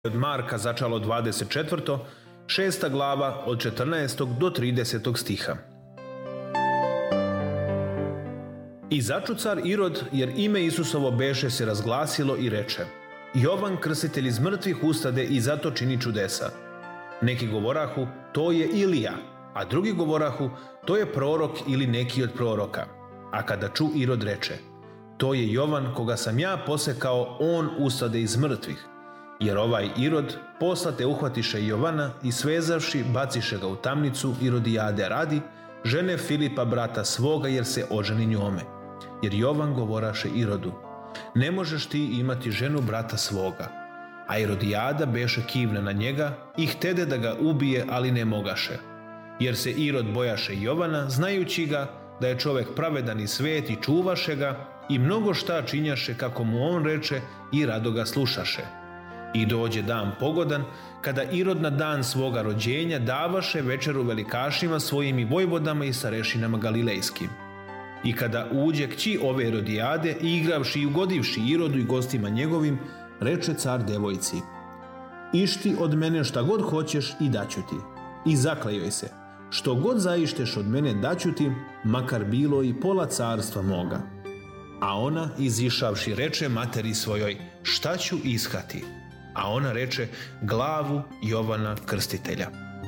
Od Marka začalo 24. 6. glava od 14. do 30. stiha. I začucar Irod, jer ime Isusovo beše se razglasilo i reče: Jovan krstitelj iz mrtvih ustade i zato čini čudesa. Neki govorahu, to je Ilija, a drugi govorahu, to je prorok ili neki od proroka. A kada ču Irod reče: to je Jovan koga sam ja posekao, on ustade iz mrtvih. Jer ovaj Irod poslate uhvatiše Jovana i svezavši baciše ga u tamnicu Irodijade radi, žene Filipa brata svoga, jer se oženi njome. Jer Jovan govoraše Irodu: ne možeš ti imati ženu brata svoga. A Irodijada beše kivna na njega i htede da ga ubije, ali ne mogaše. Jer se Irod bojaše Jovana, znajući ga da je čovek pravedan i svet, i čuvaše ga i mnogo šta činjaše kako mu on reče, i rado ga slušaše. I dođe dan pogodan, kada Irod na dan svoga rođenja davaše večeru velikašima svojim i vojvodama i starešinama galilejskim. I kada uđe kći ove Irodijade, igravši i ugodivši Irodu i gostima njegovim, reče car devojci: išti od mene šta god hoćeš i daću ti. I zakle joj se: što god zaišteš od mene daću ti, makar bilo i pola carstva moga. A ona izišavši reče materi svojoj: šta ću ishati? A ona reče: glavu Jovana krstitelja.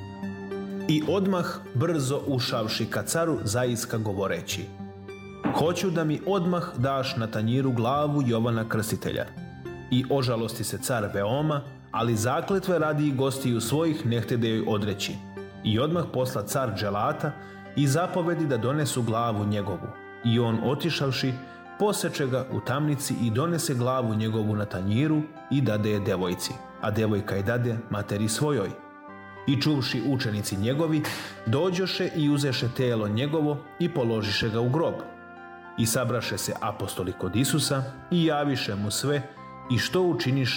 I odmah brzo ušavši ka caru zaiska govoreći: hoću da mi odmah daš na tanjiru glavu Jovana krstitelja. I ožalosti se car veoma, ali zakletve radi i gostiju svojih ne htede joj odreći. I odmah posla car dželata i zapovedi da donesu glavu njegovu. I on otišavši, poseče ga u tamnici i donese glavu njegovu na tanjiru i dade je devojci, a devojka je dade materi svojoj. I čuvši učenici njegovi, dođoše i uzeše telo njegovo i položiše ga u grob. I sabraše se apostoli kod Isusa i javiše mu sve i što učiniše